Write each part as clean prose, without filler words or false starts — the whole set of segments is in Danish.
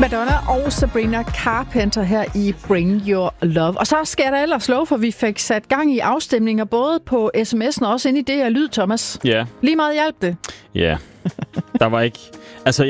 Madonna og Sabrina Carpenter her i Bring Your Love. Og så skal jeg da ellers love, for vi fik sat gang i afstemninger, både på sms'en og også inde i det her lyd, Thomas. Ja. Lige meget hjalp det. Ja. Der var ikke... Altså,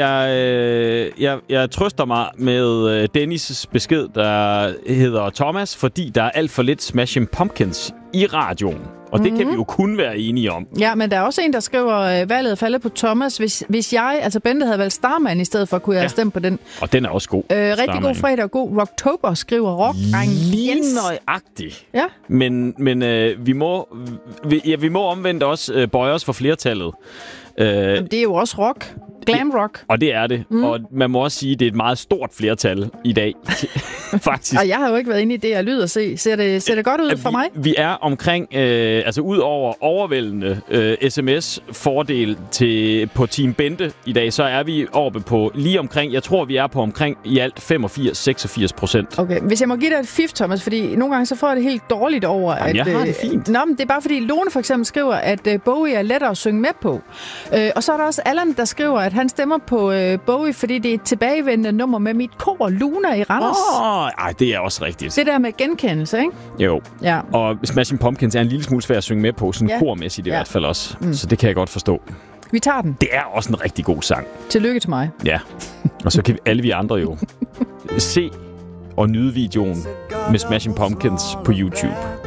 jeg trøster mig med Dennis' besked, der hedder Thomas, fordi der er alt for lidt Smashing Pumpkins i radioen. Og det kan vi jo kun være enige om. Ja, men der er også en, der skriver, valget er faldet på Thomas. Hvis jeg, altså Bente, havde valgt Starman i stedet for, kunne jeg have stemt på den. Og den er også god. Rigtig god fredag og god Rocktober, skriver Rock-dreng Jens. Nøjagtigt. Ja. Men vi må omvendt også bøje os for flertallet. Det er jo også rock. Glam rock. Og det er det. Og man må også sige, at det er et meget stort flertal i dag. Faktisk. Og jeg har jo ikke været inde i det, jeg lyder og se. Ser det godt ud for mig? Vi er omkring, altså ud over overvældende sms-fordel på Team Bente i dag, så er vi oppe på lige omkring, jeg tror, vi er på omkring i alt 85-86%. Okay, hvis jeg må give dig et fif, Thomas, fordi nogle gange så får jeg det helt dårligt over, Jamen, jeg har det fint. Nå, men det er bare fordi Lone for eksempel skriver, at Bowie er lettere at synge med på. Og så er der også Allan, der skriver, at han stemmer på Bowie, fordi det er et tilbagevendende nummer med mit kor, Luna i Randers. Ej, det er også rigtigt. Det der med genkendelse, ikke? Jo. Ja. Og Smashing Pumpkins er en lille smule svær at synge med på, sådan kormæssigt i hvert fald også. Så det kan jeg godt forstå. Vi tager den. Det er også en rigtig god sang. Tillykke til mig. Ja. Og så kan alle vi andre jo se og nyde videoen med Smashing Pumpkins på YouTube.